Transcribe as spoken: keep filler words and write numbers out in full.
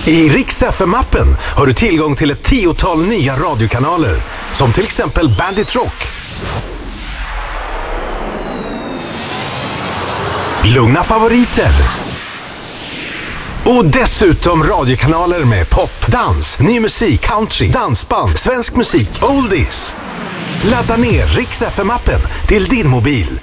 I Rix F M-appen har du tillgång till ett tiotal nya radiokanaler, som till exempel Bandit Rock, Lugna favoriter och dessutom radiokanaler med pop, dans, ny musik, country, dansband, svensk musik, oldies. Ladda ner Rix F M-appen till din mobil